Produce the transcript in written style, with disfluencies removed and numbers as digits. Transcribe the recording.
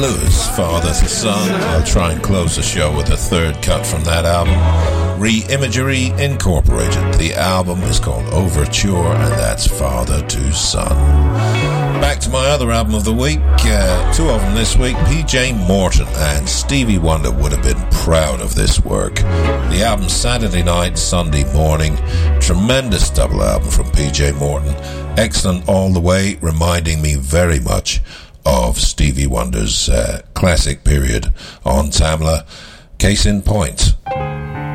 Lewis, Father to Son. I'll try and close the show with a third cut from that album, Re-Imagery Incorporated. The album is called Overture, and that's Father to Son. Back to my other album of the week, two of them this week. PJ Morton and Stevie Wonder would have been proud of this work. The album Saturday Night, Sunday Morning. Tremendous double album from PJ Morton. Excellent all the way, reminding me very much of Stevie Wonder's classic period on Tamla. Case in point.